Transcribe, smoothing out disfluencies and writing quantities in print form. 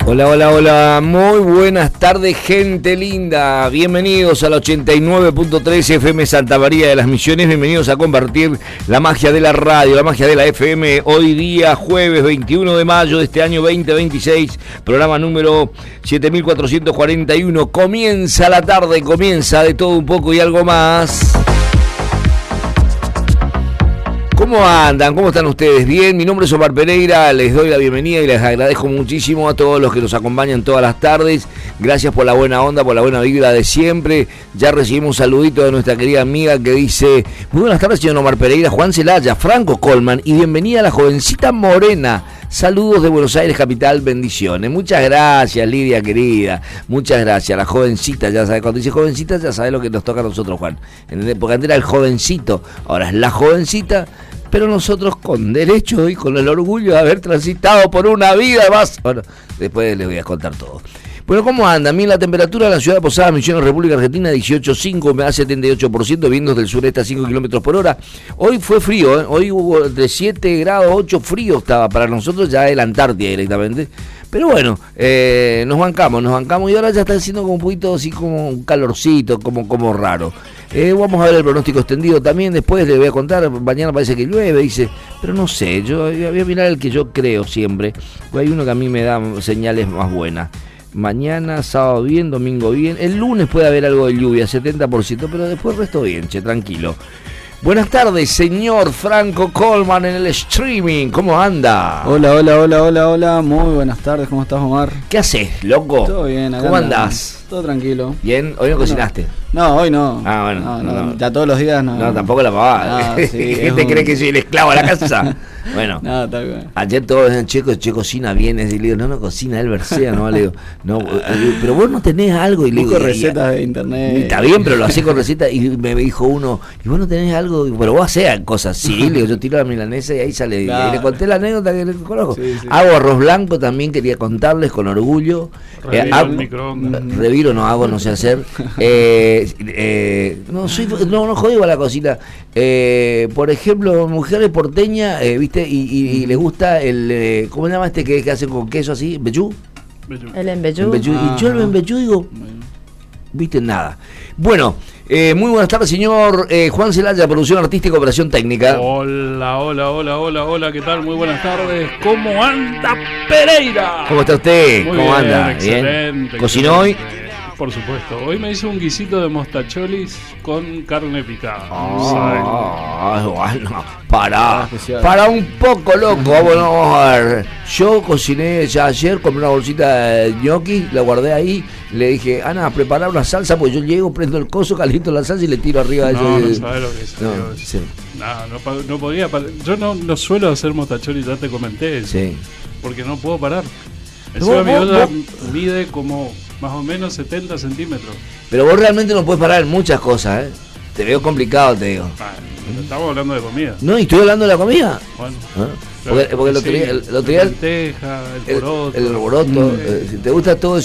Hola, hola, hola, muy buenas tardes, gente linda. Bienvenidos al 89.3 FM Santa María de las Misiones. Bienvenidos a compartir la magia de la radio, la magia de la FM. Hoy día, jueves 21 de mayo de este año 2026, programa número 7441. Comienza la tarde, comienza de todo un poco y algo más. ¿Cómo andan? ¿Cómo están ustedes? Bien, mi nombre es Omar Pereira, les doy la bienvenida y les agradezco muchísimo a todos los que nos acompañan todas las tardes. Gracias por la buena onda, por la buena vibra de siempre. Ya recibimos un saludito de nuestra querida amiga que dice: muy buenas tardes, señor Omar Pereira, Juan Celaya, Franco Colman, y bienvenida a la jovencita Morena. Saludos de Buenos Aires, capital, bendiciones. Muchas gracias, Lidia querida. Muchas gracias. La jovencita, ya sabe, cuando dice jovencita, ya sabe lo que nos toca a nosotros, Juan. Porque antes era el jovencito, ahora es la jovencita. Pero nosotros con derecho y con el orgullo de haber transitado por una vida más. Bueno, después les voy a contar todo. Bueno, ¿cómo anda? Bien, la temperatura de la ciudad de Posadas, Misiones, República Argentina, 18.5, humedad 78%, vientos del sureste a 5 kilómetros por hora. Hoy fue frío, ¿eh? Hoy hubo de 7 grados, 8 frío estaba para nosotros, ya es la Antártida directamente. Pero bueno, nos bancamos y ahora ya está haciendo como un poquito así como un calorcito, como raro. Vamos a ver el pronóstico extendido también, después les voy a contar, mañana parece que llueve, dice, pero no sé, yo voy a mirar el que yo creo siempre, hay uno que a mí me da señales más buenas. Mañana, sábado bien, domingo bien, el lunes puede haber algo de lluvia, 70%, pero después el resto bien, tranquilo. Buenas tardes, señor Franco Colman en el streaming, ¿cómo anda? Hola, muy buenas tardes, ¿cómo estás, Omar? ¿Qué haces, loco? Todo bien, acá ¿Cómo andás? Todo tranquilo. Bien, ¿hoy no cocinaste? No, hoy no. Ah, bueno. No. Ya todos los días no. No, tampoco la pavada. Sí, ¿Gente cree que soy el esclavo de la casa? Bueno, no, está bien. Ayer todos decían, che cocina bien. Y le digo, no cocina él, Bercea, no, le digo, no, pero vos no tenés algo. Y le digo, recetas de internet. Está bien, pero lo hacés con recetas. Y me dijo uno, y vos no tenés algo, pero vos hacés cosas. Sí, le digo, yo tiro la milanesa y ahí sale. Claro. Y le conté la anécdota que le conozco. Sí. Hago arroz blanco también, quería contarles con orgullo. Reviro no hago, no sé hacer. No jodido a la cocina. Por ejemplo, mujeres porteñas, ¿viste? Y les gusta el, ¿cómo se llama este que hacen con queso así? ¿Embellú? El embellú. Y yo el embellú digo, ¿viste? Nada. Bueno, muy buenas tardes, señor Juan Celaya, producción artística, operación técnica. Hola, ¿qué tal? Muy buenas tardes. ¿Cómo anda Pereira? ¿Cómo está usted? Muy ¿Cómo bien, anda? Excelente. ¿Bien? ¿Cocinó hoy? Por supuesto. Hoy me hice un guisito de mostacholis con carne picada. Bueno, para un poco, loco. Vamos a ver. Yo cociné ya ayer, compré una bolsita de gnocchi, la guardé ahí. Le dije, Ana, preparar una salsa, pues yo llego, prendo el coso, caliento la salsa y le tiro arriba de eso. No sabes lo que es. Sí. No podía. Yo no suelo hacer mostacholis, ya te comenté eso. Sí. Porque no puedo parar. Encima mi olla mide como más o menos 70 centímetros. Pero vos realmente no puedes parar en muchas cosas, ¿eh? Te veo complicado, te digo. Estamos hablando de comida. No, ¿y estoy hablando de la comida? Bueno. Porque el otro día... La lenteja, el poroto. El poroto. Si te gusta todo eso